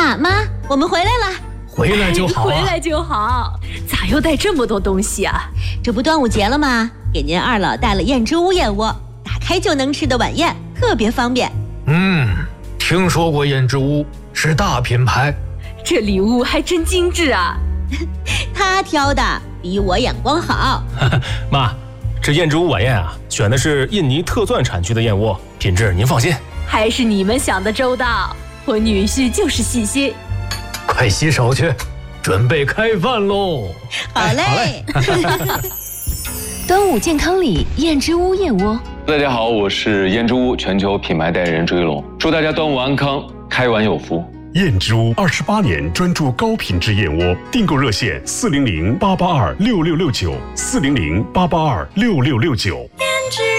妈，我们回来了。 回来就好啊， 回来就好。咋又带这么多东西啊？ 这不端午节了吗？给您二老带了燕之屋燕窝，打开就能吃的晚宴，特别方便。 听说过燕之屋，是大品牌。 这礼物还真精致啊。 他挑的比我眼光好。 妈，这燕之屋晚宴啊，选的是印尼特钻产区的燕窝，品质您放心。 还是你们想的周到，我女婿就是细心。 快洗手去，准备开饭喽。 好嘞。 端午健康礼燕之屋燕窝。 大家好，我是燕之屋全球品牌代言人追龙，祝大家端午安康，开碗有福。 燕之屋28年专注高品质燕窝，订购热线400-882-6669，400-882-6669。